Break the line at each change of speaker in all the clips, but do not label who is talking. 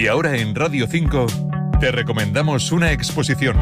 Y ahora en Radio 5 te recomendamos una exposición.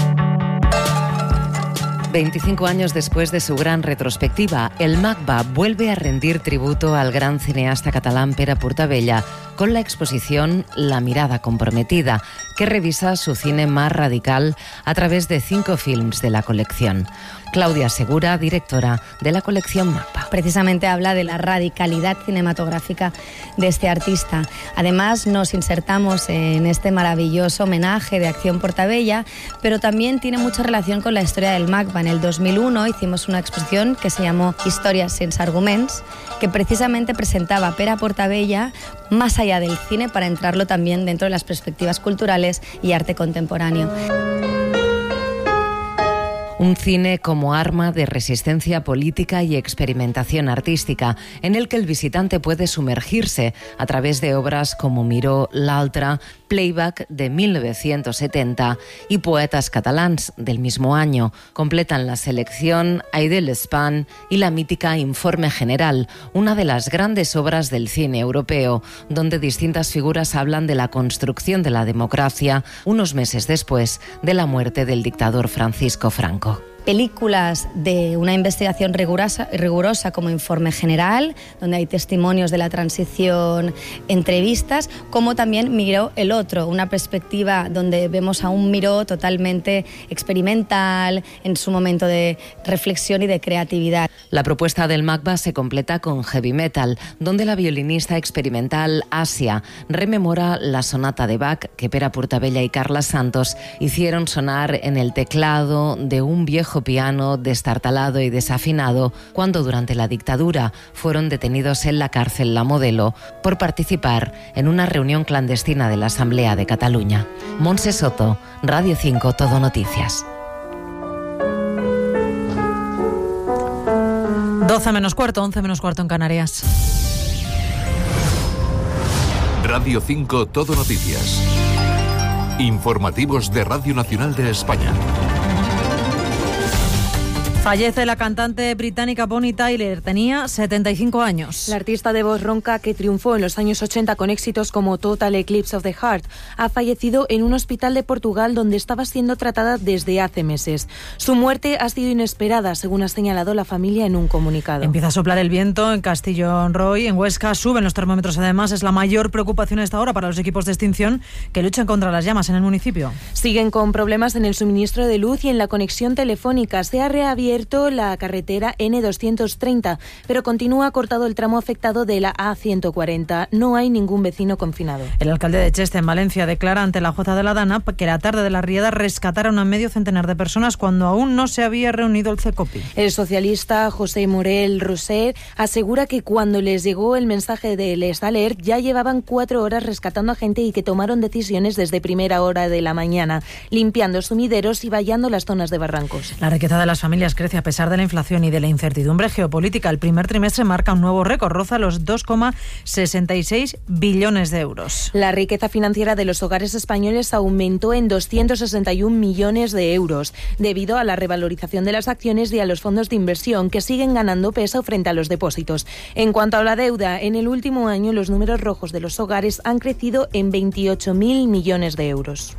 25 años después de su gran retrospectiva, el MACBA vuelve a rendir tributo al gran cineasta catalán Pere Portabella con la exposición La mirada comprometida, que revisa su cine más radical a través de 5 films de la colección. Claudia Segura, directora de la colección MACBA.
Precisamente habla de la radicalidad cinematográfica de este artista. Además, nos insertamos en este maravilloso homenaje de Acción Portabella, pero también tiene mucha relación con la historia del MACBA. En el 2001 hicimos una exposición que se llamó Historias sense arguments, que precisamente presentaba a Pere Portabella más allá del cine para entrarlo también dentro de las perspectivas culturales y arte contemporáneo.
Un cine como arma de resistencia política y experimentación artística, en el que el visitante puede sumergirse a través de obras como Miró, L'Altre, Playback de 1970 y Poetas catalans del mismo año. Completan la selección Aide l'Espan y la mítica Informe General, una de las grandes obras del cine europeo, donde distintas figuras hablan de la construcción de la democracia unos meses después de la muerte del dictador Francisco Franco.
Películas de una investigación rigurosa como Informe General, donde hay testimonios de la transición, entrevistas, como también Miró el otro, una perspectiva donde vemos a un Miró totalmente experimental, en su momento de reflexión y de creatividad.
La propuesta del MACBA se completa con Heavy Metal, donde la violinista experimental Asia rememora la sonata de Bach que Pere Portabella y Carles Santos hicieron sonar en el teclado de un viejo piano destartalado y desafinado cuando durante la dictadura fueron detenidos en la cárcel La Modelo por participar en una reunión clandestina de la Asamblea de Cataluña. Montse Soto, Radio 5 Todo Noticias.
12 menos cuarto, 11 menos cuarto en Canarias.
Radio 5 Todo Noticias. Informativos de Radio Nacional de España.
Fallece la cantante británica Bonnie Tyler, tenía 75 años.
La artista de voz ronca, que triunfó en los años 80 con éxitos como Total Eclipse of the Heart, ha fallecido en un hospital de Portugal donde estaba siendo tratada desde hace meses. Su muerte ha sido inesperada, según ha señalado la familia en un comunicado.
Empieza a soplar el viento en Castillón-Roy, en Huesca, suben los termómetros. Además, es la mayor preocupación a esta hora para los equipos de extinción que luchan contra las llamas en el municipio.
Siguen con problemas en el suministro de luz y en la conexión telefónica. Se ha reabierto la carretera N230, pero continúa cortado el tramo afectado de la A140. No hay ningún vecino confinado.
El alcalde de Cheste, en Valencia, declara ante la jueza de la Dana que la tarde de la riada rescataron a medio centenar de personas cuando aún no se había reunido el CECOPI.
El socialista José Morel Roser asegura que cuando les llegó el mensaje de Les Alert ya llevaban 4 horas rescatando a gente y que tomaron decisiones desde primera hora de la mañana, limpiando sumideros y vallando las zonas de barrancos.
La riqueza de las familias crece a pesar de la inflación y de la incertidumbre geopolítica. El primer trimestre marca un nuevo récord, roza los 2,66 billones de euros.
La riqueza financiera de los hogares españoles aumentó en 261 millones de euros, debido a la revalorización de las acciones y a los fondos de inversión, que siguen ganando peso frente a los depósitos. En cuanto a la deuda, en el último año los números rojos de los hogares han crecido en 28.000 millones de euros.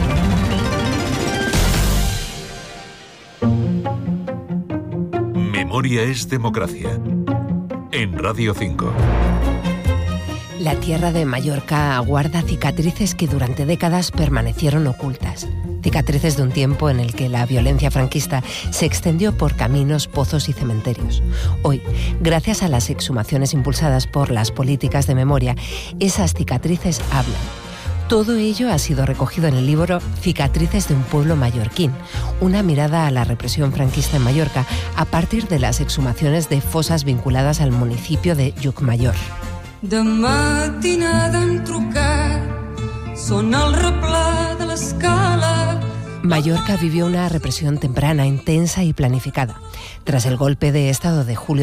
Memoria es democracia. En Radio 5.
La tierra de Mallorca guarda cicatrices que durante décadas permanecieron ocultas. Cicatrices de un tiempo en el que la violencia franquista se extendió por caminos, pozos y cementerios. Hoy, gracias a las exhumaciones impulsadas por las políticas de memoria, esas cicatrices hablan. Todo ello ha sido recogido en el libro Cicatrices de un pueblo mallorquín, una mirada a la represión franquista en Mallorca a partir de las exhumaciones de fosas vinculadas al municipio de Llucmajor.
De matinada hem trucat, sona el replà de l'escala.
Mallorca vivió una represión temprana, intensa y planificada. Tras el golpe de Estado de julio